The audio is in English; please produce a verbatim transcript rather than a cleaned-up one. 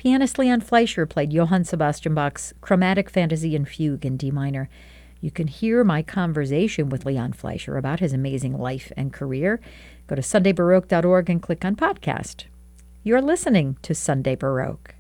pianist Leon Fleischer played Johann Sebastian Bach's Chromatic Fantasy and Fugue in D minor. You can hear my conversation with Leon Fleischer about his amazing life and career. Go to sunday baroque dot org and click on podcast. You're listening to Sunday Baroque.